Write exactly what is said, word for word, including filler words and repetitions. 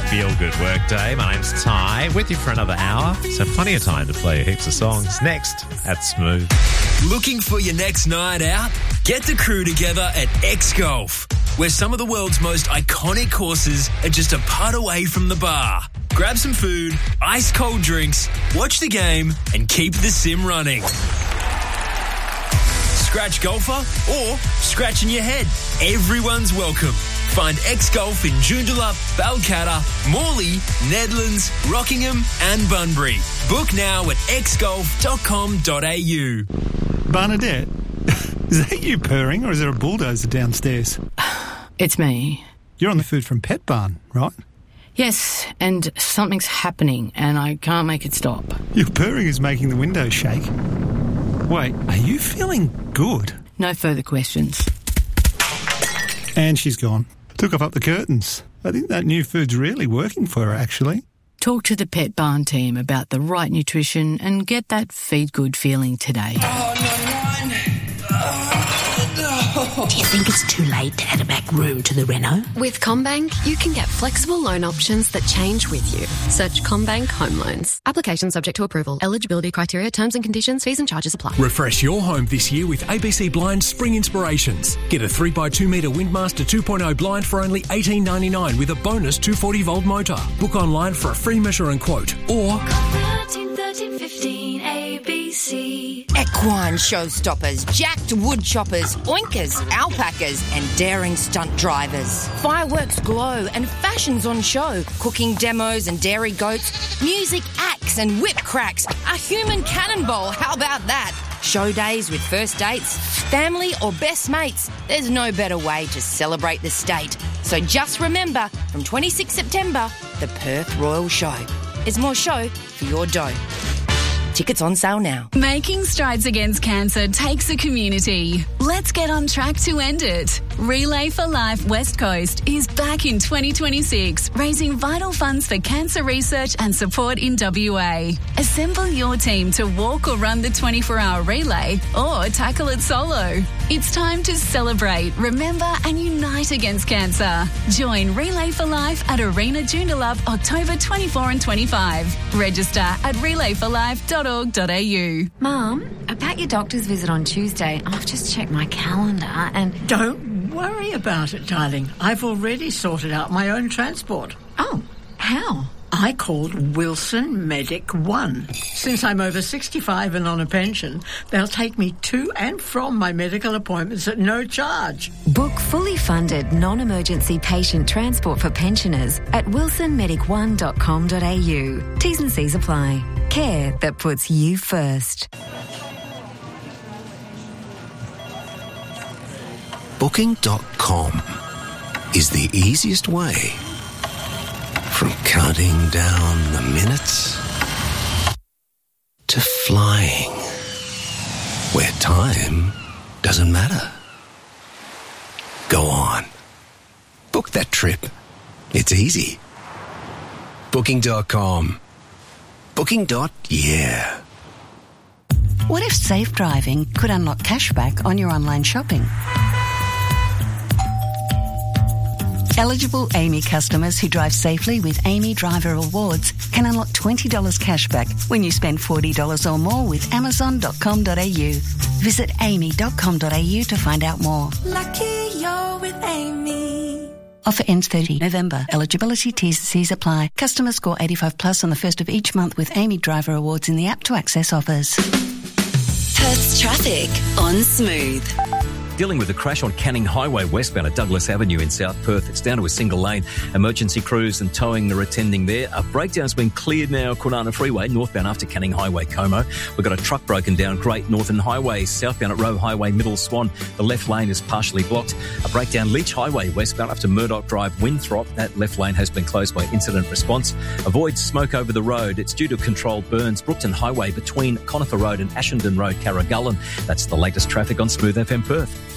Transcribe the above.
feel-good workday. My name's Ty, with you for another hour, so plenty of time to play heaps of songs. Next at Smooth. Looking for your next night out? Get the crew together at X Golf, where some of the world's most iconic courses are just a putt away from the bar. Grab some food, ice-cold drinks, watch the game, and keep the sim running. Scratch golfer or scratch in your head. Everyone's welcome. Find X Golf in Joondalup, Balcatta, Morley, Nedlands, Rockingham and Bunbury. Book now at x golf dot com dot a u. Bernadette, is that you purring or is there a bulldozer downstairs? It's me. You're on the Food from Pet Barn, right? Yes, and something's happening and I can't make it stop. Your purring is making the windows shake. Wait, are you feeling good? No further questions. And she's gone. Took off up the curtains. I think that new food's really working for her, actually. Talk to the Pet Barn team about the right nutrition and get that feed good feeling today. Oh, no, mine. Oh, no. Do you think it's too late to add a back room to the reno? With CommBank, you can get flexible loan options that change with you. Search CommBank Home Loans. Application subject to approval. Eligibility criteria, terms and conditions, fees and charges apply. Refresh your home this year with A B C Blind Spring Inspirations. Get a three by two metre Windmaster two point oh blind for only eighteen ninety-nine with a bonus two hundred forty volt motor. Book online for a free measure and quote. Or thirteen thirteen fifteen A B C. Equine showstoppers, jacked wood choppers, oinkers, alpacas and daring stunt drivers. Fireworks glow and fashions on show. Cooking demos and dairy goats. Music acts and whip cracks. A human cannonball, how about that? Show days with first dates, family or best mates. There's no better way to celebrate the state. So just remember, from twenty-sixth September, the Perth Royal Show. There's more show for your dough. Tickets on sale now. Making strides against cancer takes a community. Let's get on track to end it. Relay for Life West Coast is back in twenty twenty-six, raising vital funds for cancer research and support in W A. Assemble your team to walk or run the twenty-four hour relay or tackle it solo. It's time to celebrate, remember and unite against cancer. Join Relay for Life at Arena Joondalup October twenty-fourth and twenty-fifth. Register at relay for life dot org dot a u. Mum, about your doctor's visit on Tuesday, I've just checked my calendar and... Don't worry about it, darling. I've already sorted out my own transport. Oh, how? I called Wilson Medic One. Since I'm over sixty-five and on a pension, they'll take me to and from my medical appointments at no charge. Book fully funded non-emergency patient transport for pensioners at wilson medic one dot com dot a u. T's and C's apply. Care that puts you first. Booking dot com is the easiest way from counting down the minutes to flying where time doesn't matter. Go on. Book that trip. It's easy. Booking dot com. Booking. Yeah. What if safe driving could unlock cashback on your online shopping? Eligible Amy customers who drive safely with Amy Driver Awards can unlock twenty dollars cashback when you spend forty dollars or more with amazon dot com dot a u. Visit amy dot com dot a u to find out more. Lucky you're with Amy. Offer ends thirtieth November. Eligibility T's and C's apply. Customers score eighty-five plus on the first of each month with Amy Driver Awards in the app to access offers. Perth's traffic on Smooth. Dealing with a crash on Canning Highway westbound at Douglas Avenue in South Perth. It's down to a single lane. Emergency crews and towing are attending there. A breakdown's been cleared now, Kwinana Freeway, northbound after Canning Highway, Como. We've got a truck broken down, Great Northern Highway, southbound at Roe Highway, Middle Swan. The left lane is partially blocked. A breakdown, Leach Highway, westbound after Murdoch Drive, Winthrop. That left lane has been closed by incident response. Avoid smoke over the road. It's due to controlled burns. Brookton Highway between Conifer Road and Ashenden Road, Carragullen. That's the latest traffic on Smooth F M Perth.